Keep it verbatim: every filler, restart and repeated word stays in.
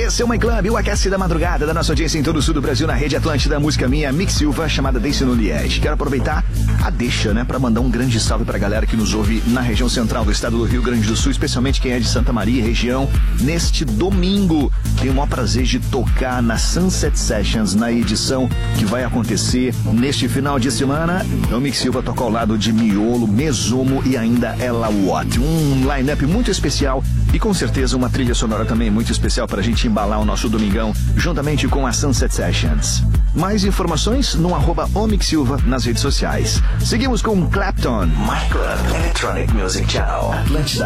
Esse é o My Club, o aquece da madrugada da nossa audiência em todo o sul do Brasil, na rede Atlântida, música minha, Mick Silva, chamada Deixa no Liege. Quero aproveitar a deixa, né, pra mandar um grande salve pra galera que nos ouve na região central do estado do Rio Grande do Sul, especialmente quem é de Santa Maria, região. Neste domingo, tenho o maior prazer de tocar na Sunset Sessions, na edição que vai acontecer neste final de semana. O Mick Silva toca ao lado de Miolo, Mesomo e ainda Ella Watt. Um line-up muito especial e com certeza uma trilha sonora também muito especial pra gente embalar o nosso domingão, juntamente com a Sunset Sessions. Mais informações no arroba o Mick Silva nas redes sociais. Seguimos com Clapton. My Club Electronic Music Channel. Atlântida